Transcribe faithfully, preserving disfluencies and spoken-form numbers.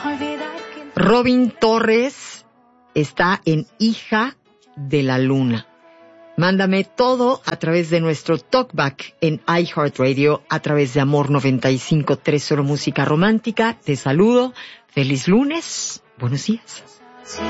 Robin Torres está en Hija de la Luna. Mándame todo a través de nuestro talkback en iHeartRadio, a través de Amor noventa y cinco punto tres, solo música romántica. Te saludo. Feliz lunes. Buenos días.